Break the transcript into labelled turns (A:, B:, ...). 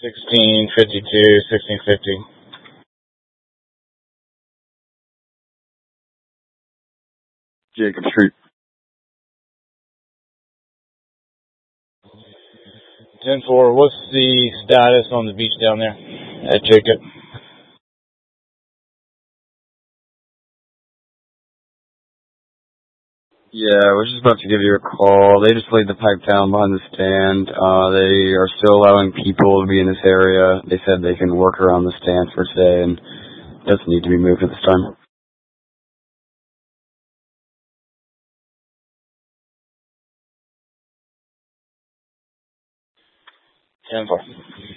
A: 1652, 1650.
B: Jacob Street.
A: 10-4, what's the status on the beach down there at Jacob?
B: Yeah, I was just about to give you a call. They just laid the pipe down behind the stand. They are still allowing people to be in this area. They said they can work around the stand for today and doesn't need to be moved at this time.
A: 10-4.